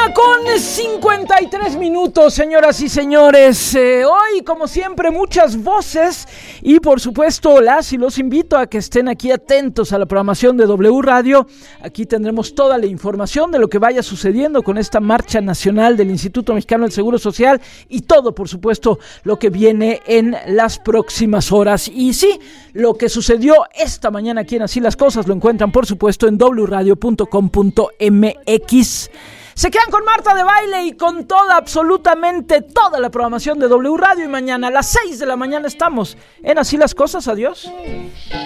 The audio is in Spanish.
1:53, señoras y señores. Hoy, como siempre, muchas voces y, por supuesto, los invito a que estén aquí atentos a la programación de W Radio. Aquí tendremos toda la información de lo que vaya sucediendo con esta marcha nacional del Instituto Mexicano del Seguro Social y todo, por supuesto, lo que viene en las próximas horas. Y sí, lo que sucedió esta mañana aquí en Así las Cosas lo encuentran, por supuesto, en wradio.com.mx. Se quedan con Marta de Baile y con absolutamente toda la programación de W Radio. Y mañana a las 6 de la mañana estamos en Así las Cosas. Adiós.